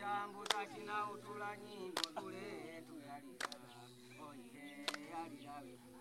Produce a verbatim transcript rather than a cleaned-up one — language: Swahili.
Chambuza kina utula nyimbo tule tuyalira. Oye yalira.